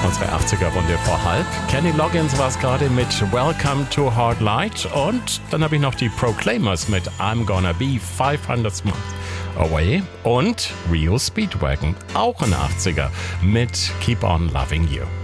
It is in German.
Unsere 80er-Runde vor halb. Kenny Loggins war es gerade mit Welcome to Hard Light. Und dann habe ich noch die Proclaimers mit I'm Gonna Be 500 Months Away. Und Rio Speedwagon, auch ein 80er, mit Keep on Loving You.